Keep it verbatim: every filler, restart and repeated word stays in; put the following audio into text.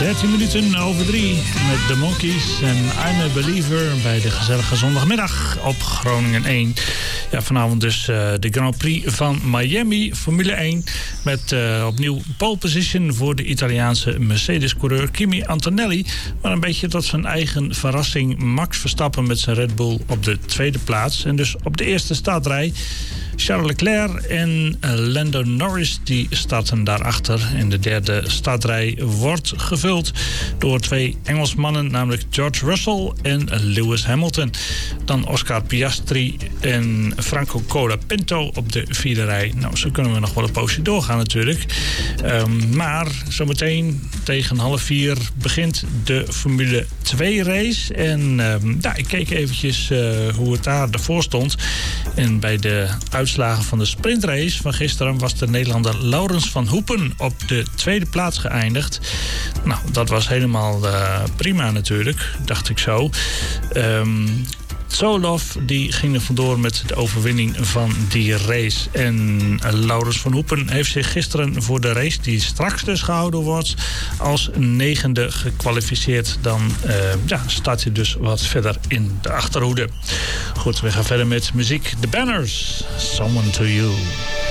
dertien minuten over drie met The Monkees en I'm a Believer bij de gezellige zondagmiddag op Groningen één. Ja, vanavond dus uh, de Grand Prix van Miami, Formule één. Met uh, opnieuw pole position voor de Italiaanse Mercedes-coureur Kimi Antonelli. Maar een beetje tot zijn eigen verrassing Max Verstappen met zijn Red Bull op de tweede plaats. En dus op de eerste startrij Charles Leclerc en uh, Lando Norris die starten daarachter. En de derde startrij wordt gevuld door twee Engelsmannen, namelijk George Russell en Lewis Hamilton. Dan Oscar Piastri en Franco Colapinto op de vierde rij. Nou, zo kunnen we nog wel een poosje doorgaan natuurlijk. Um, maar zometeen tegen half vier begint de Formule twee race. En um, nou, ik keek eventjes uh, hoe het daar ervoor stond. En bij de uitslagen van de sprintrace van gisteren was de Nederlander Laurens van Hoepen op de tweede plaats geëindigd. Nou, dat was helemaal uh, prima natuurlijk, dacht ik zo. Um, Solov die ging er vandoor met de overwinning van die race. En Laurens van Hoepen heeft zich gisteren voor de race die straks dus gehouden wordt als negende gekwalificeerd. Dan uh, ja, staat hij dus wat verder in de achterhoede. Goed, we gaan verder met muziek. The Banners, Someone to You.